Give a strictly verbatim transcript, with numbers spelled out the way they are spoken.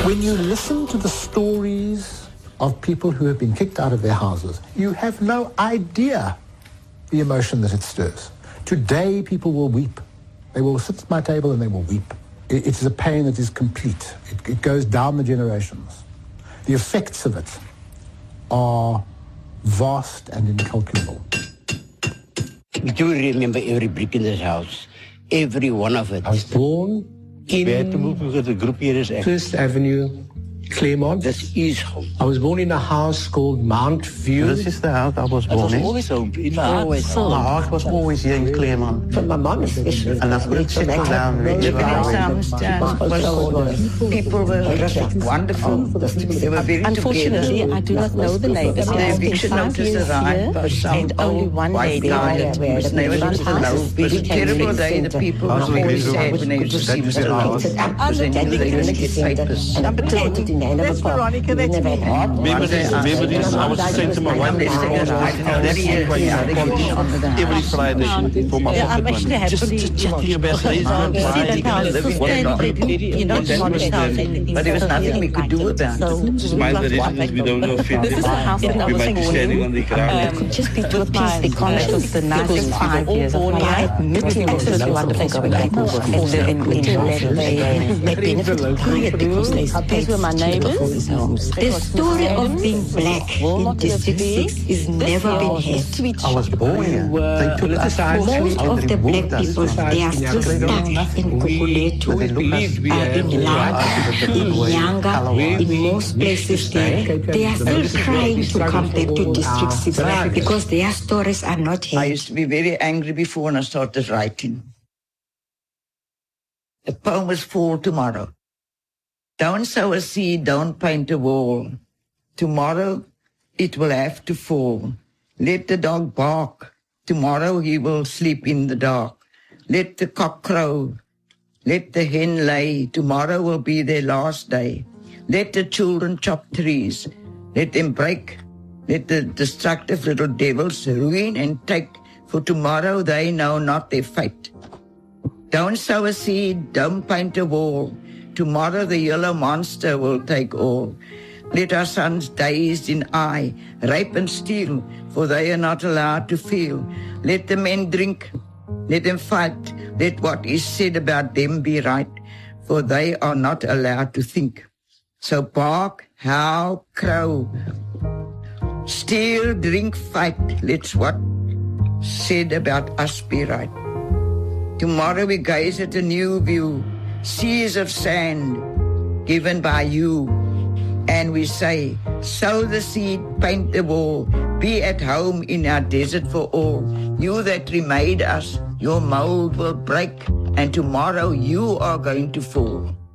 When you listen to the stories of people who have been kicked out of their houses, you have no idea the emotion that it stirs. Today, people will weep. They will sit at my table and they will weep. It, it is a pain that is complete. It, it goes down the generations. The effects of it are vast and incalculable. I do remember every brick in this house, every one of it. I was born in First Avenue, Claremont. This is home. I was born in a house called Mount View. This is the house I was born in. It was always home. In the Always home. My heart was always here in Claremont. From my mom especially. And I've got to settle down really well. People were wonderful. They were very Unfortunately, together. I do not know the neighbors. The I eviction spent five notice years arrived here, by some and only one white lady guy that where was the never neighbors to know. house It was a terrible day. The people were very sad when they used to see Mister Lowe. Because they knew they used to get papers. Number ten, that's Veronica, that's me. Remember this? Remember this? I was saying to my wife, every Friday for my Yeah, I'm actually happy just to to chatting about these um, see that house sustainably, you know, modest house. But there was nothing we could do about it. Smile the residents, we don't know if This is the house that I we was might be standing on born the in. ground. Um, just be to a piece because of the nicest five years of my life. Absolutely wonderful going back and living in they benefited quiet because they these were my neighbors. The story of being black in District six is never been heard. I was born here. They took us Most of the black people, they are still stuck in Gugulethu, uh, in Langa, in Nyanga, in most places there. They are still trying to come back to District six because their stories are not I heard. used to be very angry before when I started writing. The poem was Fall Tomorrow. Don't sow a seed, don't paint a wall. Tomorrow it will have to fall. Let the dog bark. Tomorrow he will sleep in the dark. Let the cock crow. Let the hen lay. Tomorrow will be their last day. Let the children chop trees. Let them break. Let the destructive little devils ruin and take. For tomorrow they know not their fate. Don't sow a seed, don't paint a wall. Tomorrow the yellow monster will take all. Let our sons dazed in eye, rape and steal, for they are not allowed to feel. Let the men drink, let them fight, let what is said about them be right, for they are not allowed to think. So bark, howl, crow, steal, drink, fight, let's what said about us be right. Tomorrow we gaze at a new view, seas of sand given by you. And we say, sow the seed, paint the wall, be at home in our desert for all. You that remade us, your mold will break, and tomorrow you are going to fall.